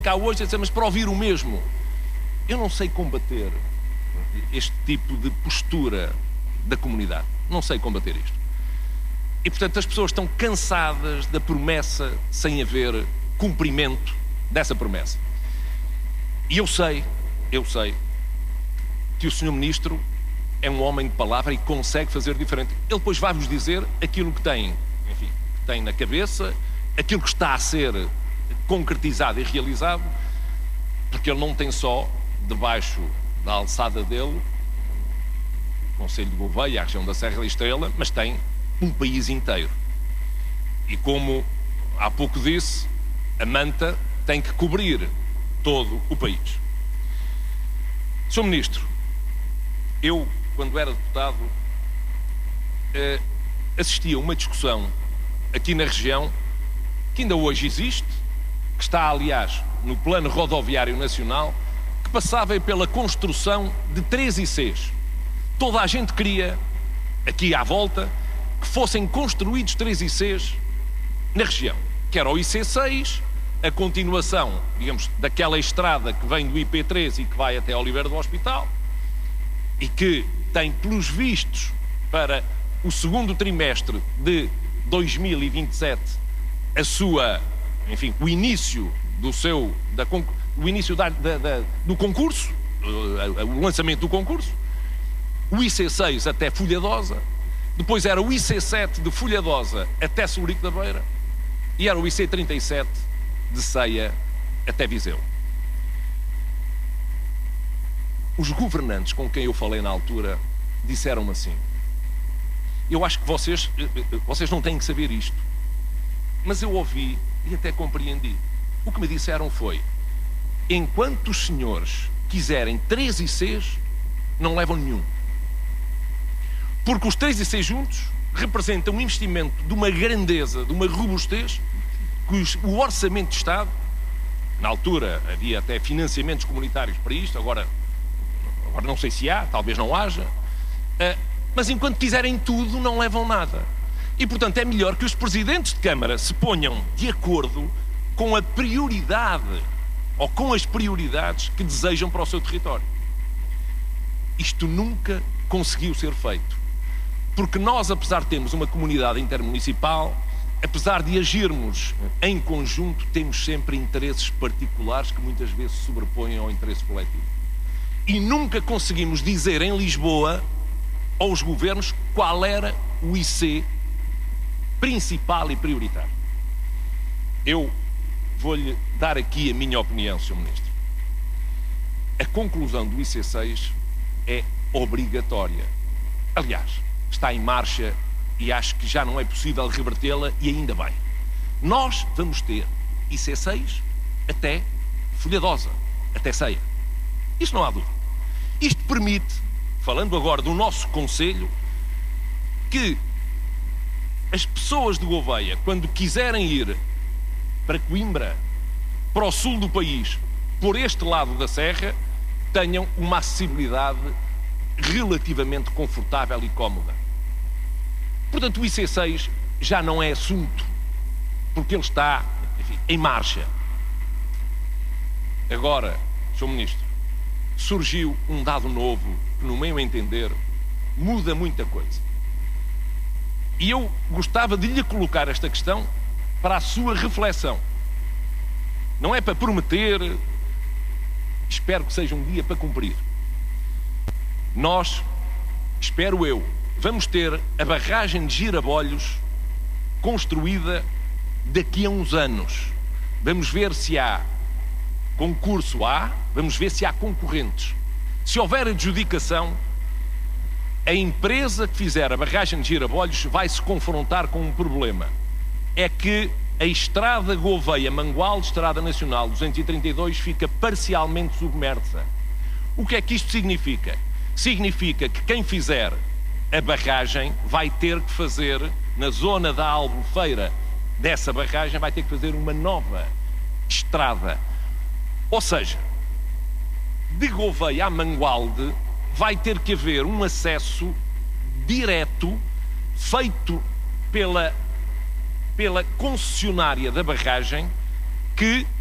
cá hoje a dizer, mas para ouvir o mesmo. Eu não sei combater este tipo de postura da comunidade. Não sei combater isto. E, portanto, as pessoas estão cansadas da promessa sem haver cumprimento dessa promessa. E eu sei que o Sr. Ministro é um homem de palavra e consegue fazer diferente. Ele depois vai-vos dizer aquilo que tem, enfim, que tem na cabeça, aquilo que está a ser concretizado e realizado, porque ele não tem só, debaixo da alçada dele, o Conselho de Gouveia, a região da Serra da Estrela, mas tem um país inteiro. E como há pouco disse, a manta tem que cobrir todo o país. Sr. Ministro, eu, quando era deputado, assisti a uma discussão aqui na região, que ainda hoje existe, que está, aliás, no Plano Rodoviário Nacional, que passava pela construção de 3 ICs. Toda a gente queria, aqui à volta, que fossem construídos 3 ICs na região, que era o IC6, a continuação, digamos, daquela estrada que vem do IP3 e que vai até Oliveira do Hospital, e que tem, pelos vistos, para o segundo trimestre de 2027, a sua, enfim, o início do seu, o início do concurso, o lançamento do concurso, o IC6 até Folhadosa, depois era o IC7 de Folhadosa até Celurico da Beira e era o IC37 de Ceia até Viseu. Os governantes com quem eu falei na altura disseram-me assim: eu acho que vocês não têm que saber isto, mas eu ouvi e até compreendi. O que me disseram foi: enquanto os senhores quiserem 3 ICs, não levam nenhum. Porque os 3 ICs juntos representam um investimento de uma grandeza, de uma robustez, que o Orçamento de Estado, na altura havia até financiamentos comunitários para isto, agora não sei se há, talvez não haja, mas enquanto quiserem tudo, não levam nada. E, portanto, é melhor que os presidentes de Câmara se ponham de acordo com a prioridade ou com as prioridades que desejam para o seu território. Isto nunca conseguiu ser feito, porque nós, apesar de termos uma comunidade intermunicipal, apesar de agirmos em conjunto, temos sempre interesses particulares que muitas vezes se sobrepõem ao interesse coletivo. E nunca conseguimos dizer em Lisboa aos governos qual era o IC principal e prioritário. Eu vou-lhe dar aqui a minha opinião, Sr. Ministro. A conclusão do IC6 é obrigatória. Aliás, está em marcha e acho que já não é possível revertê-la, e ainda bem. Nós vamos ter IC6 até Folhadosa, até Ceia. Isto não há dúvida. Isto permite, falando agora do nosso Conselho, que as pessoas de Gouveia, quando quiserem ir para Coimbra, para o sul do país, por este lado da serra, tenham uma acessibilidade relativamente confortável e cómoda. Portanto, o IC6 já não é assunto, porque ele está, enfim, em marcha. Agora, Sr. Ministro, surgiu um dado novo que, no meu entender, muda muita coisa. E eu gostava de lhe colocar esta questão para a sua reflexão. Não é para prometer, espero que seja um dia para cumprir. Nós, espero eu, vamos ter a barragem de Girabolhos construída daqui a uns anos. Vamos ver se há concurso, vamos ver se há concorrentes. Se houver adjudicação, a empresa que fizer a barragem de Girabolhos vai se confrontar com um problema. É que a estrada Gouveia-Mangualde, Estrada Nacional 232, fica parcialmente submersa. O que é que isto significa? Significa que quem fizer a barragem vai ter que fazer, na zona da Albufeira dessa barragem, vai ter que fazer uma nova estrada. Ou seja, de Gouveia a Mangualde vai ter que haver um acesso direto feito pela concessionária da barragem, que